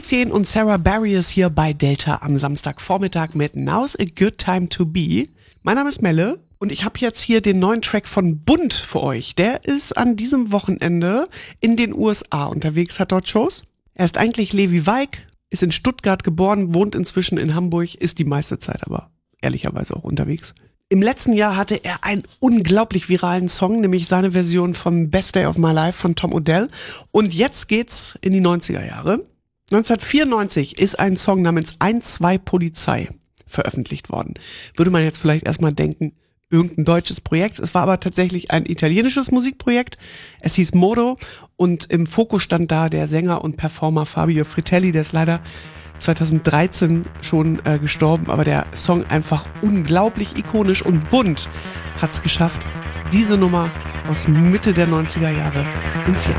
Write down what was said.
Felix Jähn und Sarah Bareilles hier bei Delta am Samstagvormittag mit Now's a Good Time to Be. Mein Name ist Melle und ich habe jetzt hier den neuen Track von Bunt für euch. Der ist an diesem Wochenende in den USA unterwegs, hat dort Shows. Er ist eigentlich Levi Weig, ist in Stuttgart geboren, wohnt inzwischen in Hamburg, ist die meiste Zeit aber ehrlicherweise auch unterwegs. Im letzten Jahr hatte er einen unglaublich viralen Song, nämlich seine Version von Best Day of My Life von Tom Odell. Und jetzt geht's in die 90er Jahre. 1994 ist ein Song namens 1-2 Polizei veröffentlicht worden. Würde man jetzt vielleicht erstmal denken, irgendein deutsches Projekt. Es war aber tatsächlich ein italienisches Musikprojekt. Es hieß Modo und im Fokus stand da der Sänger und Performer Fabio Fritelli, der ist leider 2013 schon gestorben, aber der Song einfach unglaublich ikonisch und Bunt hat's geschafft, diese Nummer aus Mitte der 90er Jahre ins Jetzt